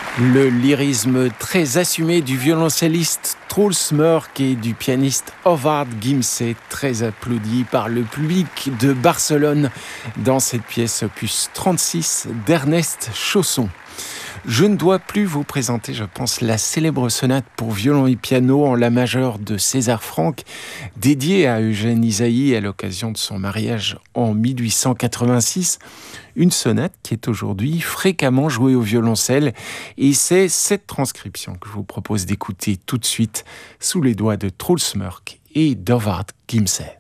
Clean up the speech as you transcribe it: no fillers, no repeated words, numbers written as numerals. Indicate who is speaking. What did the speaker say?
Speaker 1: Le lyrisme très assumé du violoncelliste Truls Mørk et du pianiste Håvard Gimse, très applaudi par le public de Barcelone dans cette pièce opus 36 d'Ernest Chausson. Je ne dois plus vous présenter, je pense, la célèbre sonate pour violon et piano en la majeure de César Franck, dédiée à Eugène Ysaÿe à l'occasion de son mariage en 1886. Une sonate qui est aujourd'hui fréquemment jouée au violoncelle. Et c'est cette transcription que je vous propose d'écouter tout de suite sous les doigts de Truls Mørk et d'Håvard Gimse.